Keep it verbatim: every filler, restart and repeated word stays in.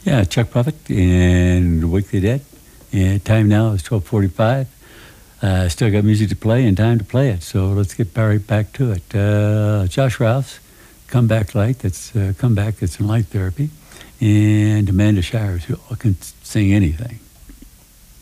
Yeah, Chuck Prophet and The Weekly Dead. And time now is twelve forty-five. Uh, still got music to play and time to play it, so let's get right back to it. Uh, Josh Rouse, Come Back Light, that's uh, Come Back, it's in light therapy. And Amanda Shires, who can sing anything.